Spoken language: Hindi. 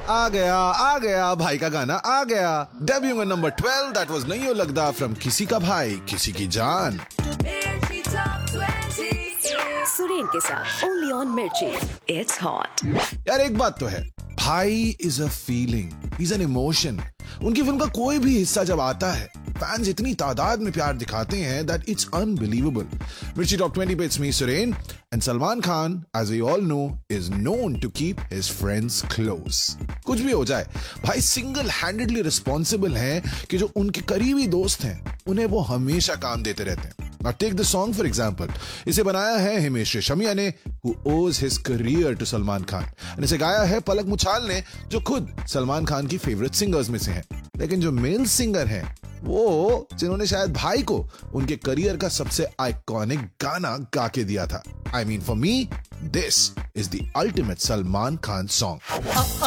आ गया भाई का गाना आ गया। Debuting on number 12 that was नहीं हो लगदा फ्रॉम किसी का भाई किसी की जान। सुरेन के साथ ओनली ऑन मिर्ची, इट्स हॉट। यार एक बात तो है, भाई is a feeling, is an emotion. उनकी फिल्म का कोई भी हिस्सा जब आता है फैंस इतनी तादाद में प्यार दिखाते हैं दैट इट्स अनबिलीवेबल। मिर्ची टॉप 20 पे it's me Suren and Salman Khan as we all know is known to keep his friends close. कुछ भी हो जाए भाई सिंगल हैंडेडली रिस्पॉन्सिबल हैं कि जो उनके करीबी दोस्त हैं उन्हें वो हमेशा काम देते रहते हैं। Now take the song for example. इसे बनाया है हिमेश रेशमिया ने who owes his career to Salman Khan. और इसे गाया है पलक मुछाल ने जो खुद सलमान खान की फेवरेट सिंगर्स में से हैं। लेकिन जो मेल सिंगर हैं वो जिन्होंने शायद भाई को उनके करियर का सबसे आइकॉनिक गाना गा के दिया था। I mean for me, this is the ultimate Salman Khan song.